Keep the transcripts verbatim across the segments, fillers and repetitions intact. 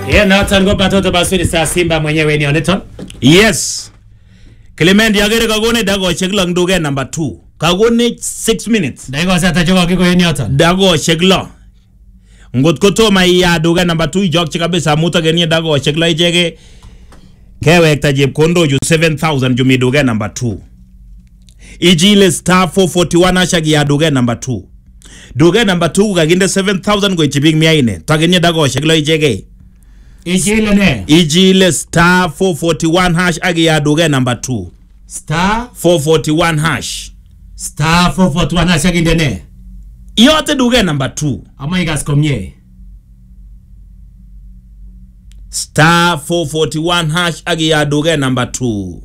Yeah, Nathan go patoto basuri sa Simba mwenyewe ni oneton. Yes. Clement yagere kagone dago cheklo nduge number two. Kagone six minutes. Dago sa tachoka kiko yeni oton. Dago cheklo. Ngot kotoma ya duge number two jok chikabe muta genie dago cheklo ijege. Kewekta jepkondo ju seven thousand ju miduge number two. Ijile star four forty-one ashagi ya duge number two. Duge number two kaginde seven thousand go ichibing miaine. Tagenie dago cheklo ijege. Ijile ne? Ijile star four forty-one hash agi ya duge number two. Star four forty-one hash. Star four forty-one hash agi ndene. Yote duge number two. Ama igas komye. Star four forty-one hash agi ya duge number two.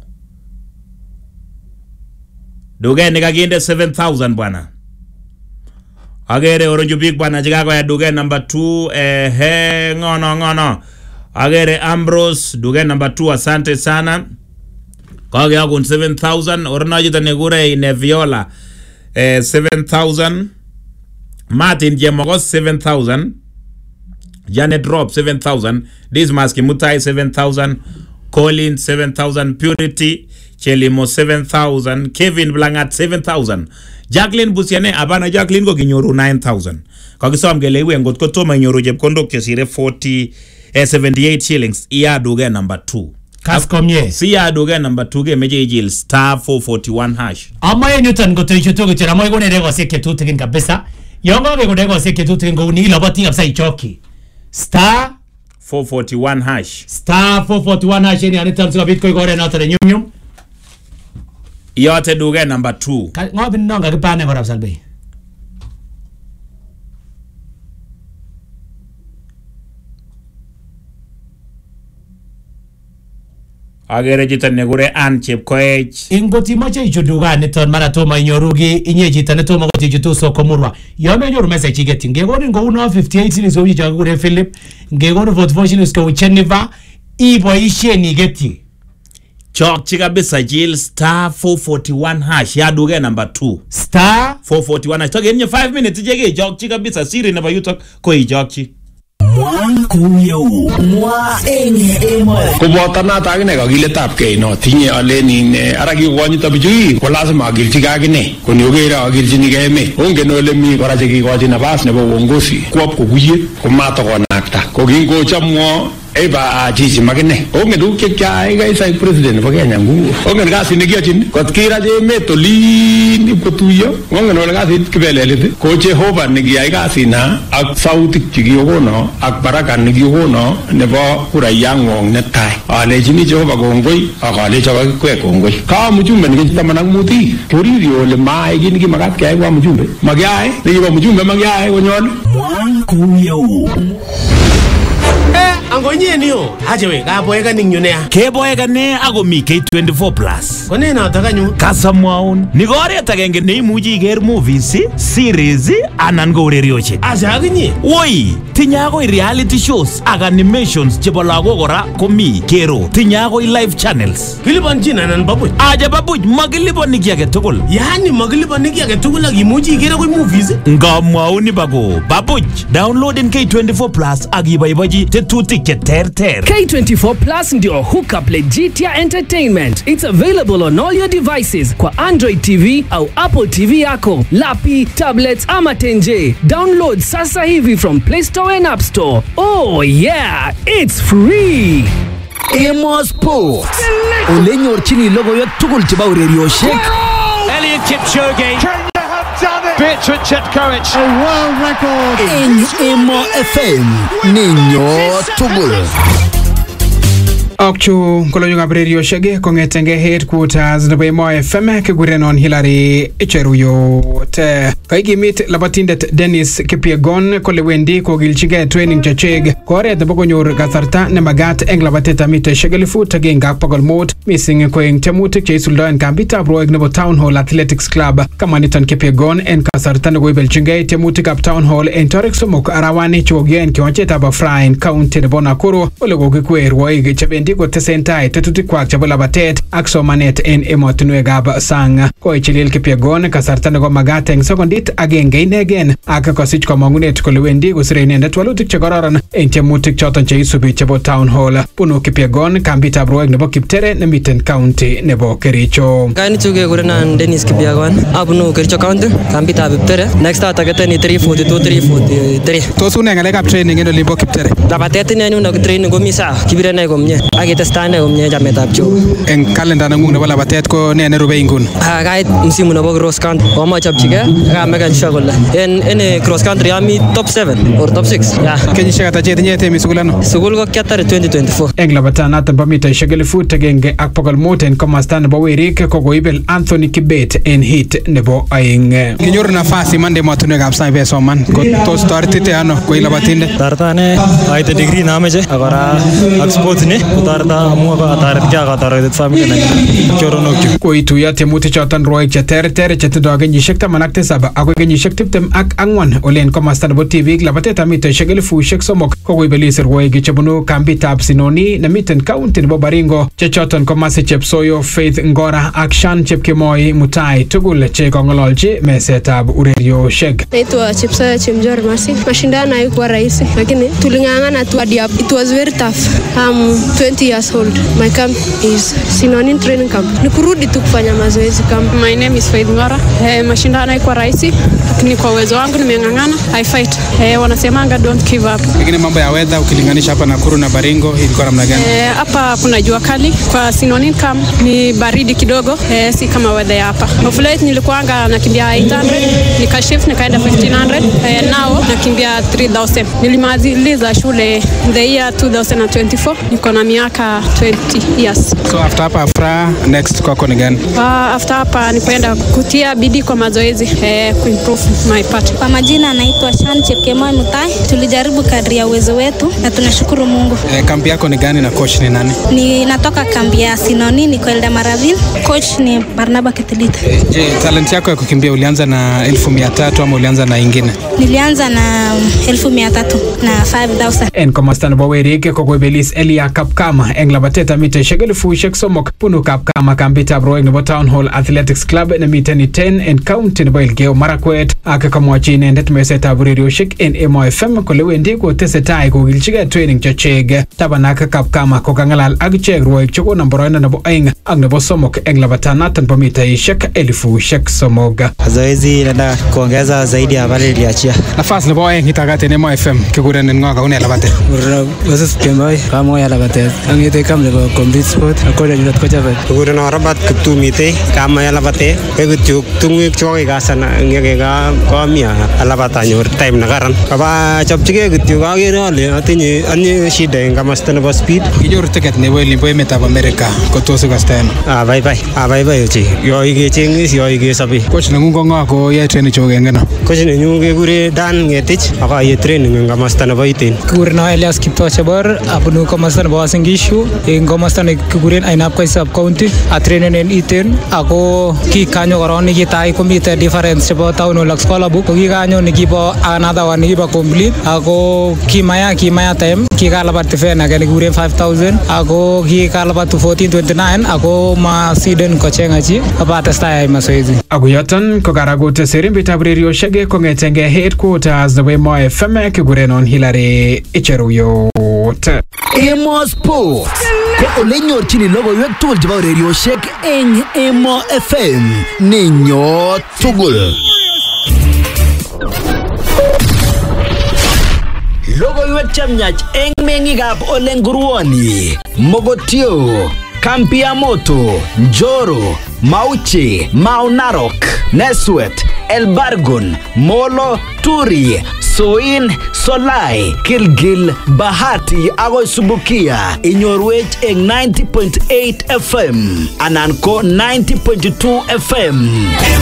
Duge nikaginde seven thousand bwana. Agere oronju big bwana jigago ya duge number two. Eh he ngono ngono. Agere Ambrose duge number two asante sana. Kage yakun seven thousand. Orona jita negure ine Viola eh, seven thousand. Martin Jemogos seven thousand. Janet Rob seven thousand. Dismas Kimutai seven thousand. Colin seven thousand. Purity Chelimo seven thousand. Kevin Blangat seven thousand. Jacqueline Busiane abana Jacqueline go ginyoru nine thousand. Kagisom gelewe ngot ko toma nyoru jepkondo kesire forty eh, seventy-eight shillings. Iya duge number two. Kas komye. Si ya duge number two ge meje ijil star four forty-one hash. Ama ye Newton go to ichuto go chera mo go ne dego seke tu tikin kabisa. Yongo ge go dego seke tu tikin go ni loboti kabisa ichoki. Star four forty-one hash. Star four forty-one hash ni anitam so bitcoin go re na tare nyum nyum. Yote duge number two. Ngo bin nonga ke pane go rapsal be. Agere jita negure an chip koech. Ingoti moche ichuduga niton mara toma inyorugi inye jita netoma goti ichutu soko murwa. Yome nyoru mesa chigeti. Ngegoni ngo uno fifty-eight shillings go icha gure Philip. Ngegoni forty-four shillings go Cheniva. Ibo ishe ni geti. Chok chika bisa jil star four forty-one hash ya duge number two. Star four forty-one hash. Toge nye five minutes jege chok chika bisa siri neba yutok koi chok chi. Mwan kuyo mwa enye emo kubota na tagine ka gile tap ke no tinye ale ni ne aragi wani tabjui ko lazima gilti ga gine ko ni ogera gilti ni game onge no le mi ko raje ki ko dina bas ne bo wongosi ko ko guye ko mata ko nakta ko gingo chamwo eba jiji magine onge du ke kya ai ga sai president bo Kenya ngu onge ga sin gi ajin ko kira je metoli ni ko tuyo onge no ga sin kibelele ko je hoba ni gi ai ga sina ak sauti gi go no ak baraka ni gi go no ne bo kura yango ne tai ale jini je hoba go ngoi akale chawa kwe ko ngoi ka mujumbe ni gi tamana muti tori rio le mai gi ni gi magat ke ai wa mujumbe magyai ni ba mujumbe magyai go nyon mwan kuyo Angonye niyo hajewe ka boyega ningyunea Ke boyega ne ago mi K twenty-four plus. Kone na takanyu Kasamwaun ni gore tagenge ne imuji ger movies series anan go urerioche. Aja ginye Woi tinyago reality shows aga animations chebo lago gora komi kero tinyago live channels. Giliban jina nan babuj Aja babuj magiliban ni kiage tugul. Yani magiliban ni kiage tugul agi imuji gera ko movies Ngamwauni bago babuj downloading K twenty-four plus agi baibaji tetuti ter ter. K twenty-four Plus ndio hookup Legitia Entertainment. It's available on all your devices kwa Android T V au Apple T V yako, lapi, tablets ama tenje. Download sasa hivi from Play Store and App Store. Oh yeah, it's free. Emo Sports ole nyorchini logo yo tugul cheba urerioshek Elliot Kipchoge can you have done it Bertrand Chetkovich a world record in Emo F M ninyo tugul Akchu kolonyo gabrielio shege kongetenge headquarters nebo Emo F M kigurenon Hillary Icheruyo te kaigimit labatindet Dennis Kipyegon kole wendi kogilchige training checheg koret nebo konyor kasarta ne magat eng labateta mite shegelifu tagengak pokol mot missing koeng temutik che isuldoen kambitab roek nebo Town Hall Athletics Club kamaniton Kipyegon en kasarta ne goibelchingei temutikab Town Hall en tarik somok arawani chogien kiwanchetab Afrain County nebo Nakuru ole kokikwer roek chebendi kolewendi kotesentai tetutikwak chebo labatet ak somanet en emotinwekab sang. Koichilil Kipyegon kasarta nebo magat eng sekondit agenge inegen ak kosich komang'unet kolewendi kosire inendet walutik chekororon eng tiemutik choton cheisubi chebo Town Hall. Bunu Kipyegon kambitab rwoik nebo Kiptere nemiten county nebo Kericho. Kainichu kekurenan Dennis Kipyegon. Abunu Kericho County, kambitab Kiptere. Next start aketeni three forty-two three forty-three. Tos une ngalekab training en olimbo Kiptere? Labatet ineni uno training komi sawa. Kibire nei komie. Ak ketestai nei komie chametab Jehova. Eng kalenda nengung nebo labatet ko ne nerube inguni? Ah, kait msimu nebo cross country. Komochopchige ak ameken sure kole en en cross country ami top seven or top six. Yeah. Kenyisiek ata chetinye temi sukul ano? Sukul ko kiatare twenty twenty-four. Eng labatanaton bo mitaisiek elifut agenge ak bokol mut en komosta nebo werik ko koibel Anthony Kibet en hit nebo aeng. Kinyoru nafasi mande emotinwekab sang besoman ko tos toretite ano koi labatinde? Tartane aite degree nameche akora ak sports ni kotarta amu ataretge ak ataret family nanyu choronokchu. Koituyo tiemutik choton rwoik cheterter chetindoi kenyisiek taman ak tisab akoi kenyisiek tiptem ak ang'wan olen komosta nebo tibik labatetab mitaisiek elifusiek somok ko koibelis rwoik chebunu kambitab Sinoni nemiten county nebo Baringo che choton ko Masi Chepsoyo, Faith Ngora ak Shan Chepkemoi Mutai tugul che kong'ololchi mesetab urerioshek. Naitwa Chepsoyo Chemjor Masi. Mashindano haikuwa rahisi lakini tuling'ang'ana tu hadi hapo. It was very tough. I'm twenty years old. My camp is Sinoni training camp. Ni kurudi tu kufanya mazoezi camp. My name is Faith Ngora. Eh, mashindano haikuwa rahisi lakini kwa uwezo wangu nimeng'ang'ana. I fight. Eh, wanasemanga don't give up. Lakini mambo ya weather ukilinganisha hapa Nakuru na Baringo ilikuwa namna gani? Eh, hapa kuna jua kali. Kwa Sinoni camp ni baridi kidogo. Eh, si kama weather ya hapa. Oflate nilikuanga nakimbia eight hundred, nika shift nikaenda fifteen hundred. Eh, now nakimbia three thousand. Nilimaliza shule the year two thousand twenty-four. Niko na miaka twenty years. So after hapa afra next kwako ni gani? Uh, after hapa nikwenda kutia bidii kwa mazoezi eh, kuimprove my part. Kwa majina anaitwa Shan Chepkemoi Mutai. Tulijaribu kadri ya uwezo wetu na tunashukuru Mungu. Eh, kambi yako ni gani na coach ni nani? Ni natoka kambi ya Sinoni, niko Eldoradville. Coach ni Barnaba Ketilita. Eh, je, talent yako ya kukimbia ulianza na elfu mia tatu ama ulianza na ingine? Nilianza na elfu mia tatu na five thousand. En komosta nebo werik ko koibelis Elia Kapkama eng labatetab mitaisiek elifusiek somok bunu Kapkama kambitab rwoik nebo Town Hall Athletics Club nemiten ten en county nebo Elgeyo Marakwet ak komwochi inendet mesetab urerioshek en Emo F M kole wendi kotesetai kokilchigei training chechek. Taban ak Kapkama ko kang'alal ak ichek rwoik chekonam boroindo nebo aeng ak nebo somok eng labatanaton bo mitaisiek elifusiek somok. Zoezi inaenda kuongeza zaidi ya pale iliachia. Nafasi nebo aeng itagat en Emo F M kikuren ng'o kaune labatet? Moses Kemboi kamo ya labatet. Angete kam nebo complete sport akora julat ko chabe. Kikuren Robert Kiptumite kamo ya labatet. Kekutyuk tungwek choke kasana ngeke ka komia alabata nyor time na karan. Kaba chopchige kutyuk agere ale atinye anye shida eng kamasta nebo speed. Kinyoru ticket nebo olimbo emetab America ko tos ikasteno. Ah bye bye. Ah bye bye ochi. Yo ikechengis yo ikesabe. Coach nengung ko ng'o ko yae training choke ngeno? Coach nenyu kekure Dan Ngetich akaye training eng kamasta nebo Iten. Kikuren Elias Kiptoo Chebor abunu komasta nebo Uasin Gishu eng komasta nekikuren Ainabkoi sub county a trainen en Iten ako kikanyo koron nikitai komite difference chebo Town Hall ak Scholar Book ko kikanyo nikibo another one nikibo complete ako kimaya kimaya time kikalabat defend ake nekikuren five thousand ako kikalabat to fourteen twenty-nine ako ma siden kochengachi abatestai mazoezi. Ako yoton ko karagut serimbitab urerioshek kong'etengei headquarters nebo Emo F M kikurenon Hilary Icheruyot. Emo Sport ko ole nyorchini logoiwek tugul chebo urerioshek eng Emo F M nenyo tugul. Logoiwek chemyach eng meng'ikab Ole Nguruoni, Mogotio, Kampia Moto, Njoro, Mauchi, Mau Narok, Neswet, Elbargon, Molo, Turi, Soin, Solai, Gilgil, Bahati, agoi Subukia. Inyorwech eng ninety point eight F M anan ko ninety point two F M.